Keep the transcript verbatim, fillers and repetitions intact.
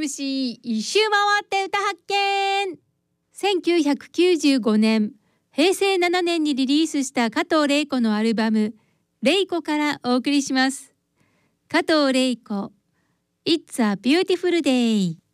ムシー 一周回って歌発見。せんきゅうひゃくきゅうじゅうごねん、へいせいななねんにリリースした加藤玲子のアルバムレイコからお送りします。加藤玲子 It's a Beautiful Day。